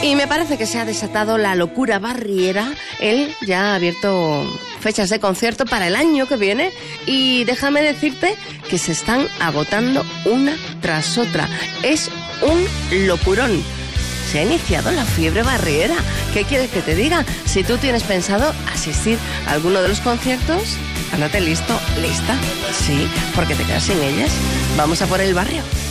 Y me parece que se ha desatado la locura barriera. Él ya ha abierto fechas de concierto para el año que viene y déjame decirte que se están agotando una tras otra. Es un locurón. Se ha iniciado la fiebre barriera. ¿Qué quieres que te diga? Si tú tienes pensado asistir a alguno de los conciertos, ándate listo, lista. Sí, porque te quedas sin ellas. Vamos a por el barrio.